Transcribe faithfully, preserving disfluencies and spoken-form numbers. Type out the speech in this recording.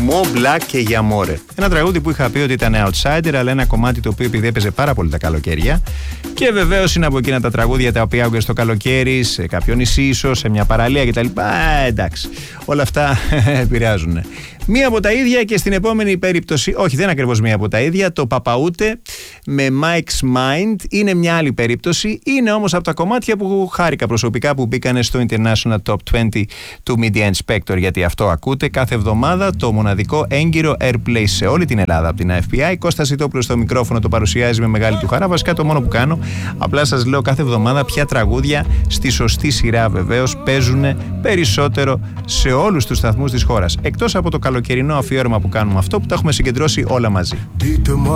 Mo Black και για Μόρε. Ένα τραγούδι που είχα πει ότι ήταν outsider, αλλά ένα κομμάτι το οποίο επειδή έπαιζε πάρα πολύ τα καλοκαίρια. Και βεβαίως είναι από εκείνα τα τραγούδια τα οποία άκουγε στο καλοκαίρι, σε κάποιο νησί, ίσως, σε μια παραλία κτλ. Ε, εντάξει. Όλα αυτά επηρεάζουν. Μία από τα ίδια και στην επόμενη περίπτωση, όχι δεν ακριβώς μία από τα ίδια, το Παπαούτε με Mike's Mind είναι μια άλλη περίπτωση. Είναι όμως από τα κομμάτια που χάρηκα προσωπικά που μπήκανε στο International Top είκοσι του Media Inspector, γιατί αυτό ακούτε κάθε εβδομάδα, το μοναδικό έγκυρο airplay σε όλη την Ελλάδα από την Εφ Πι Άι. Κώστας Ζητόπουλος στο μικρόφωνο, το παρουσιάζει με μεγάλη του χαρά. Βασικά το μόνο που κάνω, απλά σας λέω κάθε εβδομάδα ποια τραγούδια στη σωστή σειρά βεβαίως παίζουν περισσότερο σε όλους τους σταθμούς της χώρας. Εκτός από το καλοκαιρινό αφιέρωμα που κάνουμε αυτό, που τα έχουμε συγκεντρώσει όλα μαζί.